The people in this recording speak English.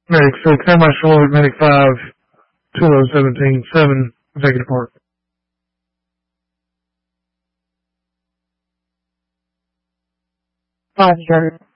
Medic 6, Air Marshal Lloyd, Medic 5, 2017, 7, Executive Park. Roger.